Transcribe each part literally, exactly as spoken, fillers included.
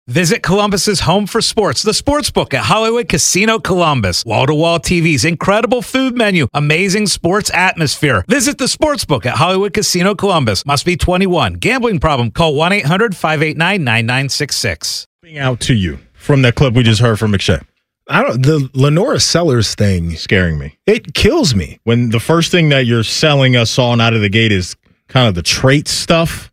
Visit Columbus's home for sports, the Sportsbook at Hollywood Casino Columbus. Wall-to-wall T Vs, incredible food menu, amazing sports atmosphere. Visit the Sportsbook at Hollywood Casino Columbus. Must be twenty-one. Gambling problem? Call one eight hundred five eight nine nine nine six six. Out to you from that clip we just heard from McShay. I don't. The Lenora Sellers thing Scaring me. It kills me. When the first thing that you're selling us on out of the gate is kind of the trait stuff.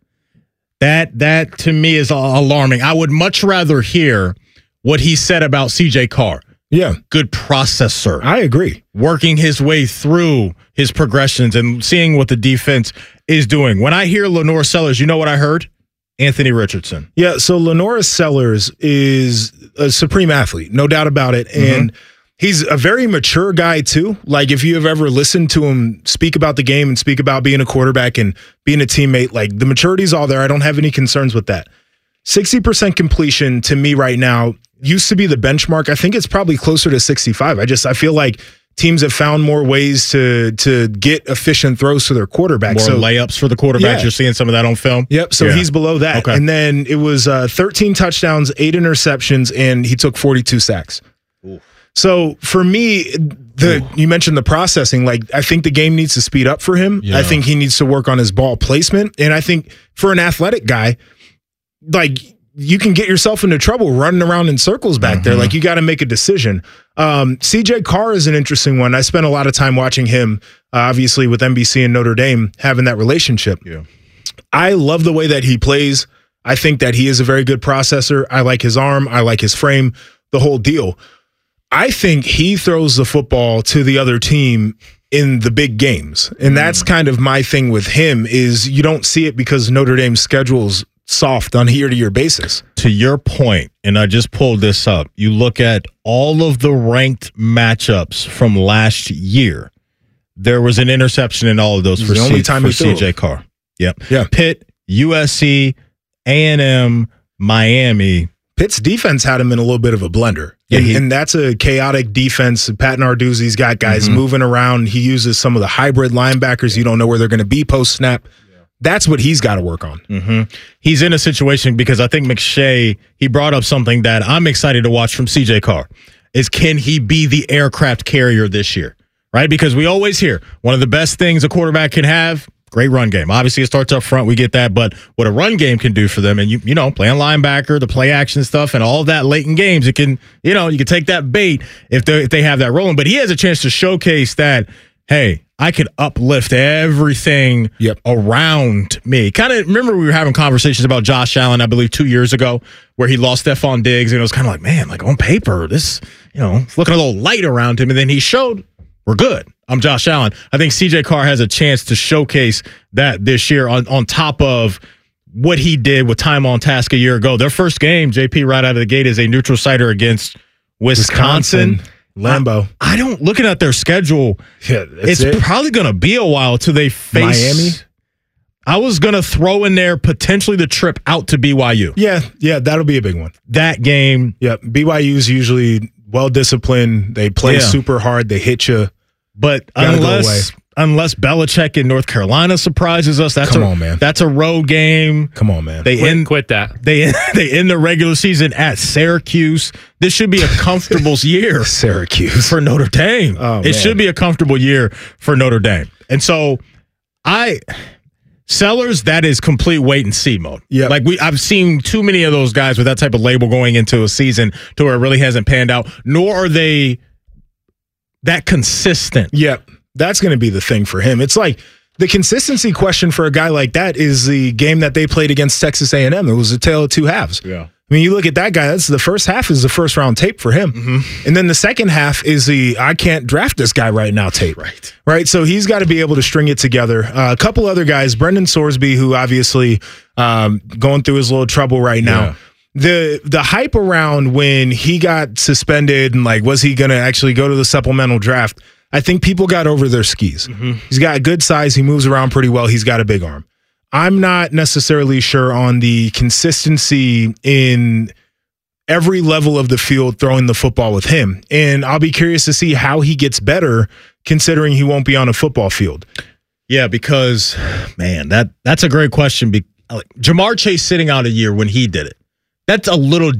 That that to me is alarming. I would much rather hear what he said about C J Carr. Yeah. Good processor. I agree. Working his way through his progressions and seeing what the defense is doing. When I hear Lenora Sellers, you know what I heard? Anthony Richardson. Yeah, so Lenora Sellers is a supreme athlete, no doubt about it. Mm-hmm. And he's a very mature guy, too. Like, if you have ever listened to him speak about the game and speak about being a quarterback and being a teammate, like, the maturity's all there. I don't have any concerns with that. sixty percent completion to me right now used to be the benchmark. I think it's probably closer to sixty-five. I just, I feel like teams have found more ways to to get efficient throws to their quarterback. More so, layups for the quarterback. Yeah. You're seeing some of that on film? Yep, so yeah. he's below that. Okay. And then it was uh, thirteen touchdowns, eight interceptions, and he took forty-two sacks. Ooh. So for me, the Ooh. you mentioned the processing. Like, I think the game needs to speed up for him. Yeah. I think he needs to work on his ball placement. And I think for an athletic guy, like, you can get yourself into trouble running around in circles back mm-hmm. there. Like, you got to make a decision. Um, C J Carr is an interesting one. I spent a lot of time watching him, uh, obviously, with N B C and Notre Dame, having that relationship. Yeah. I love the way that he plays. I think that he is a very good processor. I like his arm. I like his frame, the whole deal. I think he throws the football to the other team in the big games. And that's kind of my thing with him is you don't see it because Notre Dame's schedule's soft on a year-to-year basis. To your point, and I just pulled this up, you look at all of the ranked matchups from last year. There was an interception in all of those for, the only C- time for C J Carr. Yep. Yeah. Pitt, U S C, A and M, Miami. Pitt's defense had him in a little bit of a blender. Yeah, and, he, and that's a chaotic defense. Pat Narduzzi's got guys mm-hmm. moving around. He uses some of the hybrid linebackers. You don't know where they're going to be post-snap. Yeah. That's what he's got to work on. Mm-hmm. He's in a situation because I think McShay, he brought up something that I'm excited to watch from C J Carr, is can he be the aircraft carrier this year, right? Because we always hear one of the best things a quarterback can have, great run game. Obviously, it starts up front. We get that. But what a run game can do for them, and, you you know, playing linebacker, the play action stuff, and all of that late in games, it can, you know, you can take that bait if they, if they have that rolling. But he has a chance to showcase that, hey, I could uplift everything yep. around me. Kind of remember we were having conversations about Josh Allen, I believe, two years ago, where he lost Stephon Diggs, and it was kind of like, man, like on paper, this, you know, it's looking a little light around him. And then he showed, we're good. I'm Josh Allen. I think C J Carr has a chance to showcase that this year on, on top of what he did with time on task a year ago. Their first game, J P, right out of the gate, is a neutral siter against Wisconsin. Wisconsin. Lambeau. I, I don't, looking at their schedule, yeah, it's it. probably going to be a while till they face Miami. I was going to throw in there potentially the trip out to B Y U. Yeah, yeah, that'll be a big one. That game. Yeah, B Y U is usually well-disciplined. They play yeah. super hard. They hit you. But unless unless Belichick in North Carolina surprises us, that's Come a, on, man. That's a road game. Come on, man. They quit, end, quit that. They end, they end the regular season at Syracuse. This should be a comfortable year. Syracuse. For Notre Dame. Oh, it man. should be a comfortable year for Notre Dame. And so I Sellers, that is complete wait and see mode. Yeah. Like we I've seen too many of those guys with that type of label going into a season to where it really hasn't panned out, nor are they that consistent. Yep. That's going to be the thing for him. It's like the consistency question for a guy like that is the game that they played against Texas A and M. It was a tale of two halves. Yeah. I mean, you look at that guy, that's the first half is the first round tape for him. Mm-hmm. And then the second half is the I can't draft this guy right now tape. Right. Right. So he's got to be able to string it together. Uh, a couple other guys, Brendan Sorsby, who obviously um, going through his little trouble right now. Yeah. The the hype around when he got suspended and like, was he going to actually go to the supplemental draft? I think people got over their skis. Mm-hmm. He's got a good size. He moves around pretty well. He's got a big arm. I'm not necessarily sure on the consistency in every level of the field throwing the football with him. And I'll be curious to see how he gets better considering he won't be on a football field. Yeah, because, man, that that's a great question. Be- Ja'Marr Chase sitting out a year when he did it. That's a little